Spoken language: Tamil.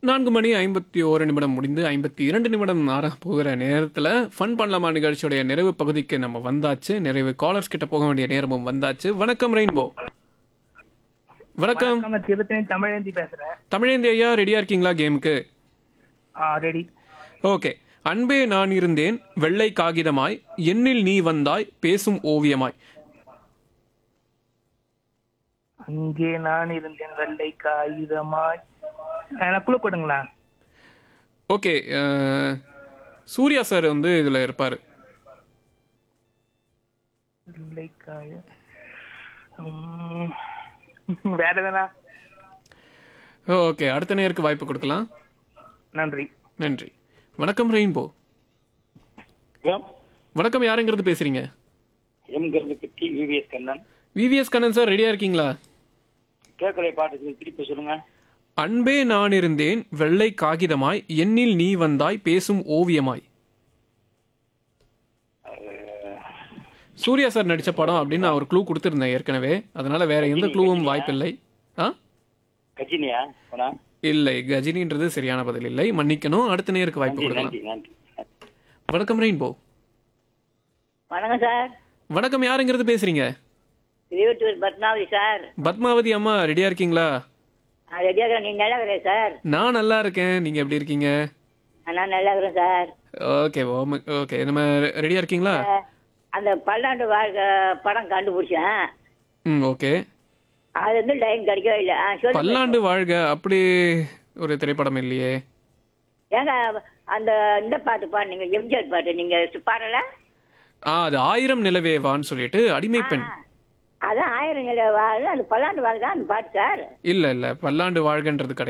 4 மணி 51 நிமிடம் முடிந்து 52 நிமிடம் ஆற போகிற நேரத்தில் ஃபன் பண்ணலாமா நிகழ்ச்சியுடைய நிறைவு பகுதிக்கு நம்ம வந்தாச்சு. நிறைவு காலர்ஸ் கிட்ட போக வேண்டிய நேரமும் வந்தாச்சு. வணக்கம் ரெயின்போ. வணக்கம். நான் திருத்தணி தமிழேந்தி பேசுறேன். தமிழேந்தி ஐயா, ரெடியா இருக்கீங்களா கேமுக்கு? ரெடி. ஓகே. அன்பே நான் இருந்தேன் வெள்ளை காகிதமாய், எண்ணில் நீ வந்தாய் பேசும் ஓவியமாய். அங்கே நான் இருந்தேன் வெள்ளை காகிதமாய். குழு கொடுங்களா? ஓகே. சூர்யா சார் வந்து இதில் இருப்பார். வெள்ளை காய வேற எதனா? ஓகே, அடுத்த நேருக்கு வாய்ப்பு கொடுக்கலாம். நன்றி. நன்றி. வணக்கம் ரெயின்போ. வணக்கம், யாருங்கிறது பேசுறீங்க? VVS Kannan. VVS Kannan sir, ரெடியா இருக்கீங்களா? கேட்கலை பாட்டு திருப்பி சொல்லுங்க. அன்பே நான் இருந்தேன் வெள்ளை காகிதமாய், எண்ணில் நீ வந்தாய் பேசும் ஓவியமாய். சூர்யா சார் நடிச்ச படம் அப்படின்னு நான் ஒரு க்ளூ கொடுத்துருந்தேன் ஏற்கனவே, அதனால வேற எந்த க்ளூவும் வாய்ப்பில்லை. கஜினியா? இல்லை, கஜினின்றது சரியான பதில் இல்லை, மன்னிக்கணும். அடுத்த நேருக்கு வாய்ப்பு கொடுக்கலாம். வணக்கம் ரெயின்போ. வணக்கம் சார். வணக்கம், யாருங்கிறது பேசுறீங்க? பத்மாவதி சார். பத்மாவதி அம்மா, ரெடியா இருக்கீங்களா? ரெடியா இருக்கிறேன். நீங்க நல்லா இருக்கிறேன் சார்? நான் நல்லா இருக்கேன். நீங்க எப்படி இருக்கீங்க? நான் நல்லா இருக்கிறேன் சார். ஓகே ஓகே, நம்ம ரெடியா இருக்கீங்களா? அந்த பல்லாண்டு வாழ்க்கை படம் கண்டுபிடிச்சேன். ஓகே. அது வந்து லைன் கிடைக்கவே இல்லை. பல்லாண்டு வாழ்க அப்படி ஒரு திரைப்படம் இல்லையே. ஏங்க அந்த இந்த பாட்டு பாடுனீங்க, எம்ஜிஆர் பாட்டு நீங்க பாடல? அது 1000 நிலவேவான்னு சொல்லிட்டு அடிமை பெண். அதான் 1000 நிலவு வாழ்க, அது பல்லாண்டு வாழ்க அந்த பாட்டு சார். இல்ல பல்லாண்டு வாழ்கன்றது கிடையாது.